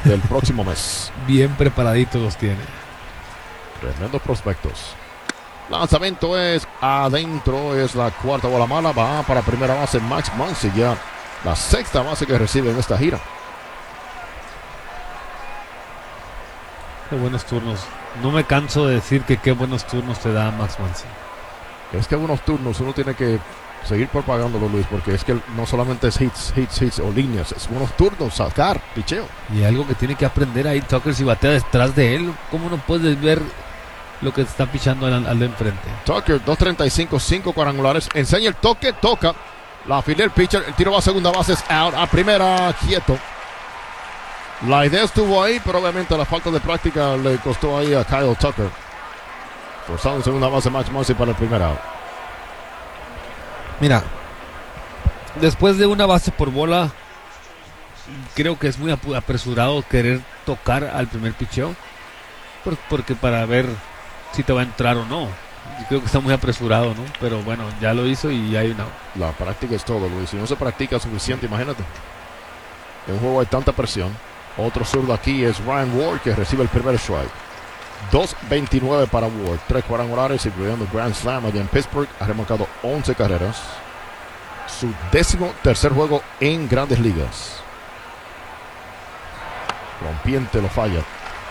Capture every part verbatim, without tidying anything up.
del próximo mes. Bien preparaditos los tiene. Tremendos prospectos. Lanzamiento es adentro, es la cuarta bola mala, va para primera base Max Muncy, ya la sexta base que recibe en esta gira. Qué buenos turnos. No me canso de decir que qué buenos turnos te da Max Muncy. Es que buenos turnos uno tiene que seguir propagándolo, Luis, porque es que no solamente es hits, hits, hits o líneas, es buenos turnos, sacar, picheo. Y algo que tiene que aprender ahí Tucker si batea detrás de él. ¿Cómo no puedes ver lo que está pichando al, al de enfrente? Tucker, dos treinta y cinco, cinco cuadrangulares. Enseña el toque, toca. La afilé el pitcher, el tiro va a segunda base, es out, a primera, quieto. La idea estuvo ahí, pero obviamente la falta de práctica le costó ahí a Kyle Tucker. Forzado en segunda base Max Muncy para el primer out. Mira, después de una base por bola, creo que es muy apresurado querer tocar al primer picheo, porque para ver si te va a entrar o no. Yo creo que está muy apresurado, ¿no? Pero bueno, ya lo hizo y hay una. La práctica es todo, Luis. Si no se practica suficiente, imagínate. En un juego hay tanta presión. Otro zurdo aquí es Ryan Ward, que recibe el primer strike. dos veintinueve para Ward, tres cuadrangulares, incluyendo Grand Slam allá en Pittsburgh. Ha remarcado once carreras. Su décimo tercer juego en Grandes Ligas. Rompiente lo falla.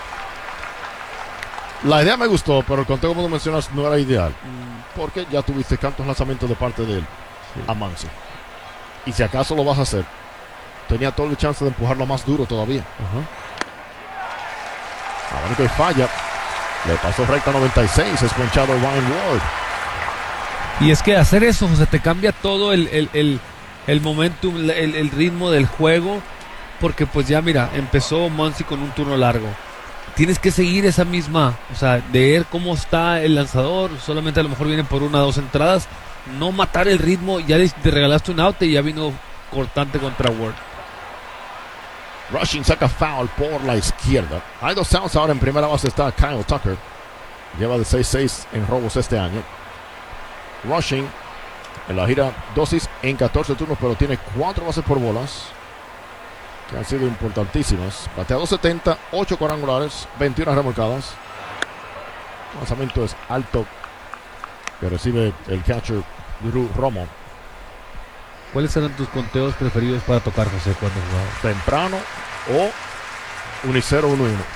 La idea me gustó, pero el conteo, como tú mencionas, no era ideal. Porque ya tuviste tantos lanzamientos de parte de él, sí, a Muncy. Y si acaso lo vas a hacer, tenía toda la chance de empujarlo más duro todavía. Uh-huh. A ver que falla. Le pasó recta noventa y seis, es ponchado Ryan Ward. Y es que hacer eso, José, te cambia todo el, el, el, el momentum, el, el ritmo del juego. Porque pues ya mira, empezó Muncy con un turno largo. Tienes que seguir esa misma, o sea, de ver cómo está el lanzador. Solamente a lo mejor viene por una o dos entradas. No matar el ritmo, ya te regalaste un out y ya vino cortante contra Ward. Rushing saca foul por la izquierda. Hay dos outs ahora. En primera base está Kyle Tucker. Lleva de seis seis en robos este año. Rushing en la gira dosis en catorce turnos, pero tiene cuatro bases por bolas que han sido importantísimas. Batea dos setenta, ocho cuadrangulares, veintiuna remolcadas. El lanzamiento es alto que recibe el catcher Drew Romo. ¿Cuáles eran tus conteos preferidos para tocar, José, cuando jugabas? Temprano o uno cero uno uno.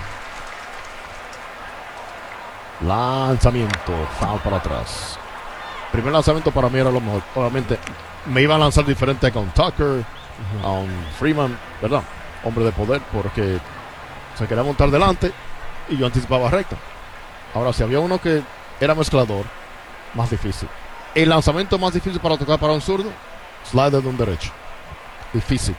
Uh-huh. Lanzamiento, foul para atrás. Primer lanzamiento para mí era lo mejor. Obviamente me iba a lanzar diferente con Tucker, uh-huh, a un Freeman, ¿verdad? Hombre de poder, porque se quería montar delante y yo anticipaba recta. Ahora, si había uno que era mezclador, más difícil. El lanzamiento más difícil para tocar para un zurdo, slider de un derecho. Difícil.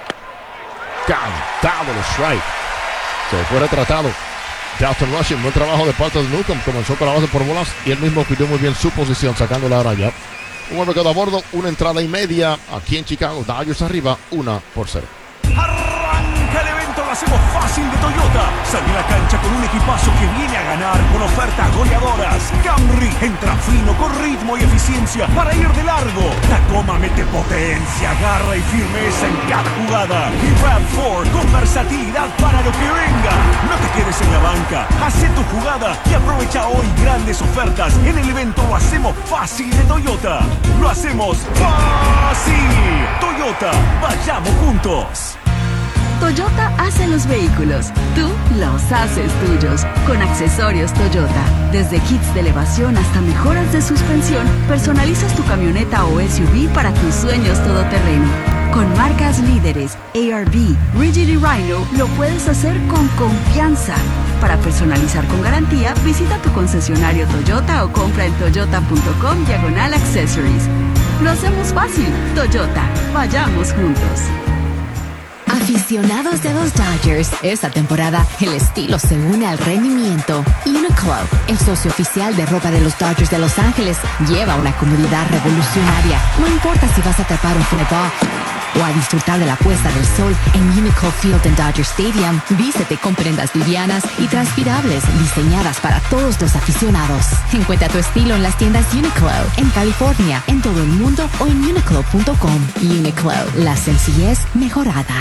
Cantado el strike. Se fue retratado. Justin Rushing, buen trabajo de parte de Newcomb. Comenzó con la base por bolas y él mismo pidió muy bien su posición, sacando la raya. Un hombre quedó a bordo, una entrada y media aquí en Chicago. Dodgers arriba, una por cero. Arranca el evento, lo hacemos fácil de Toyota. Sale a la cancha con un equipazo que viene a ganar con ofertas goleadoras. Camry entra fino con ritmo y eficiencia para ir de largo. Tacoma mete potencia, garra y firmeza en cada jugada. Y RAV cuatro con versatilidad para lo que venga. No te quedes en la banca, haz tu jugada y aprovecha hoy grandes ofertas. En el evento lo hacemos fácil de Toyota. Lo hacemos fácil. Toyota, vayamos juntos. Toyota hace los vehículos, tú los haces tuyos. Con accesorios Toyota, desde kits de elevación hasta mejoras de suspensión, personalizas tu camioneta o S U V para tus sueños todoterreno. Con marcas líderes, A R V, Rigid y Rhino, lo puedes hacer con confianza. Para personalizar con garantía, visita tu concesionario Toyota o compra en toyota.com diagonal accessories. Lo hacemos fácil. Toyota, vayamos juntos. Aficionados de los Dodgers, esta temporada el estilo se une al rendimiento. Uniqlo, el socio oficial de ropa de los Dodgers de Los Ángeles, lleva una comodidad revolucionaria. No importa si vas a atrapar un fly ball o a disfrutar de la puesta del sol en Uniqlo Field en Dodger Stadium, vístete con prendas livianas y transpirables diseñadas para todos los aficionados. Encuentra tu estilo en las tiendas Uniqlo en California, en todo el mundo o en uniqlo punto com. Uniqlo, la sencillez mejorada.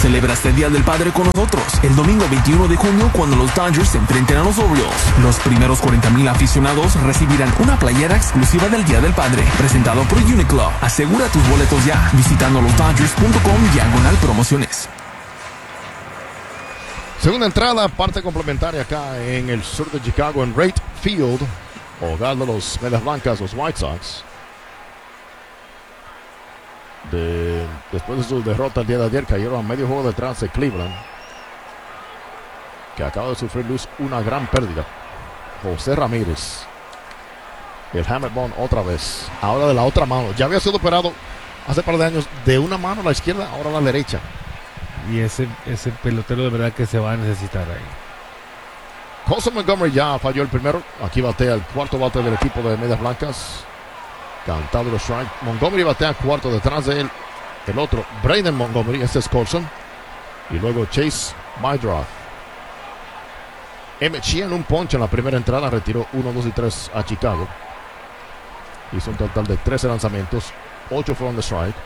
Celebra este Día del Padre con nosotros el domingo veintiuno de junio cuando los Dodgers se enfrenten a los Orioles. Los primeros cuarenta mil aficionados recibirán una playera exclusiva del Día del Padre, presentado por Uniqlo. Asegura tus boletos ya visitando los dodgers punto com diagonal promociones. Segunda entrada, parte complementaria acá en el sur de Chicago, en Wright Field, hogar de los Medias Blancas, los White Sox. De, después de su derrota el día de ayer, cayeron a medio juego detrás de Cleveland, que acaba de sufrir luz una gran pérdida. José Ramírez, el Hammerbone otra vez, ahora de la otra mano. Ya había sido operado hace par de años de una mano a la izquierda, ahora a la derecha. Y ese, ese pelotero de verdad que se va a necesitar ahí. Colson Montgomery ya falló el primero. Aquí batea el cuarto bate del equipo de Medias Blancas. Cantado los strike. Montgomery batea cuarto, detrás de él el otro, Braden Montgomery. Este es Colson. Y luego Chase Mydroth. Emmett Sheehan un ponche en la primera entrada. Retiró uno, dos y tres a Chicago. Hizo un total de trece lanzamientos. ocho fueron de strike.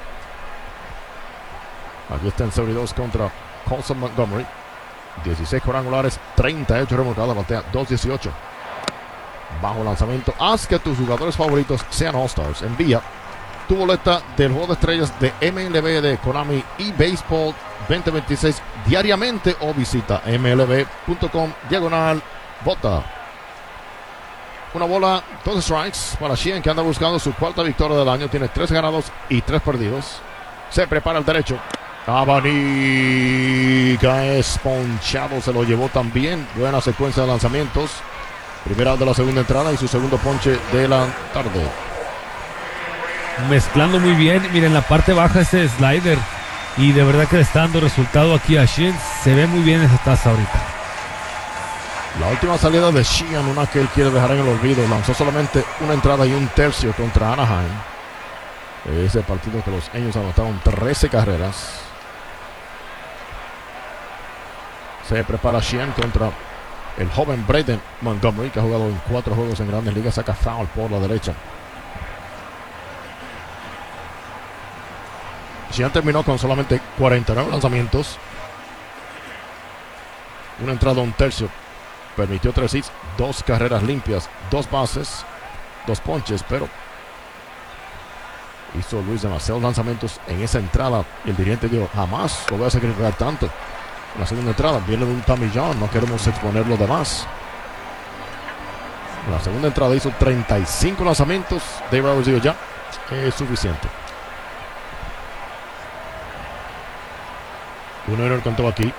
Aquí está en cero y dos contra Colson Montgomery. dieciséis cuadrangulares, treinta y ocho remolcadas, batea dos dieciocho. Bajo lanzamiento. Haz que tus jugadores favoritos sean All-Stars. Envía tu boleta del juego de estrellas de M L B de Konami y Baseball veinte veintiséis diariamente o visita M L B punto com diagonal vota. Una bola, dos strikes para Sheehan, que anda buscando su cuarta victoria del año. Tiene tres ganados y tres perdidos. Se prepara el derecho. Abanica es ponchado, se lo llevó también. Buena secuencia de lanzamientos. Primera de la segunda entrada y su segundo ponche de la tarde. Mezclando muy bien. Miren, la parte baja ese slider. Y de verdad que le está dando resultado aquí a Sheehan. Se ve muy bien esa taza ahorita. La última salida de Sheehan, una que él quiere dejar en el olvido. Lanzó solamente una entrada y un tercio contra Anaheim. Ese partido que los Angels anotaron trece carreras. Se prepara Sheehan contra el joven Braden Montgomery, que ha jugado en cuatro juegos en Grandes Ligas. Saca foul por la derecha. Sheehan terminó con solamente cuarenta y nueve lanzamientos. Una entrada, un tercio. Permitió tres hits, dos carreras limpias, dos bases, dos ponches, pero hizo Luis demasiados lanzamientos en esa entrada. Y el dirigente dijo, jamás lo voy a sacrificar tanto. La segunda entrada viene de un Tommy John, no queremos exponerlo de más. La segunda entrada hizo treinta y cinco lanzamientos. Dave Roberts dijo, ya es suficiente. Un error contó aquí.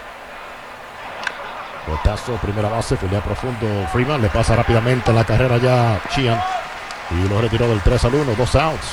Botazo, primera base, filea profundo. Freeman le pasa rápidamente la carrera ya Sheehan y lo retiró del tres al uno, dos outs.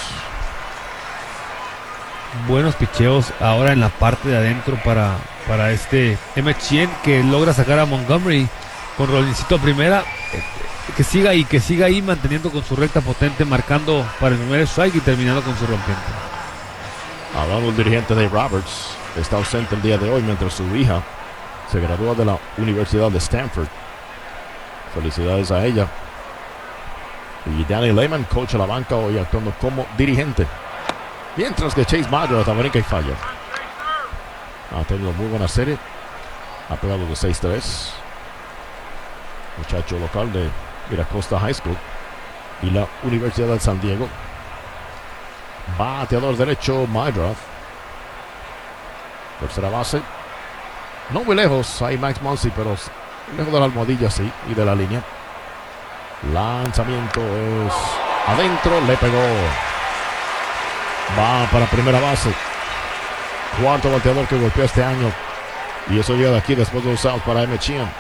Buenos picheos ahora en la parte de adentro para, para este Emmett Sheehan, que logra sacar a Montgomery con Rolincito a primera. Que siga ahí, que siga ahí manteniendo con su recta potente, marcando para el primer strike y terminando con su rompiente. Hablando del dirigente Dave Roberts, está ausente el día de hoy mientras su hija se gradúa de la Universidad de Stanford. Felicidades a ella. Y Danny Lehman, coach a la banca, hoy actuando como dirigente. Mientras que Chase Mydroth brinca y falla. Ha tenido muy buena serie. Ha pegado de seis tres. Muchacho local de Miracosta High School y la Universidad de San Diego. Bateador derecho Mydroth. Tercera base. No muy lejos, hay Max Muncy, pero lejos de la almohadilla, sí, y de la línea. Lanzamiento es adentro, le pegó. Va para primera base. Cuarto bateador que golpeó este año. Y eso llega de aquí después de los outs para Emmett Sheehan.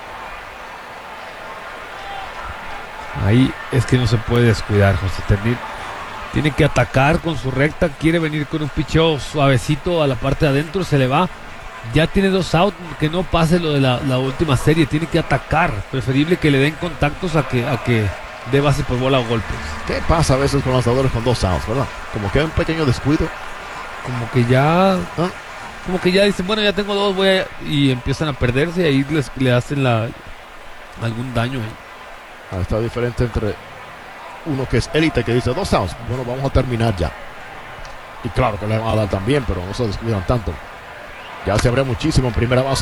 Ahí es que no se puede descuidar, José. Tiene, tiene que atacar con su recta. Quiere venir con un picheo suavecito a la parte de adentro. Se le va. Ya tiene dos outs. Que no pase lo de la, la última serie. Tiene que atacar. Preferible que le den contactos a que, a que dé base por bola o golpes. ¿Qué pasa a veces con lanzadores con dos outs, verdad? Como que hay un pequeño descuido. Como que ya... ¿Ah? Como que ya dicen, bueno, ya tengo dos, voy a... Y empiezan a perderse y ahí les, le hacen la algún daño ahí. Ah, está diferente entre uno que es élite, que dice dos outs. Bueno, vamos a terminar ya. Y claro que le van a dar también, pero no se descuidan tanto. Ya se abre muchísimo en primera base.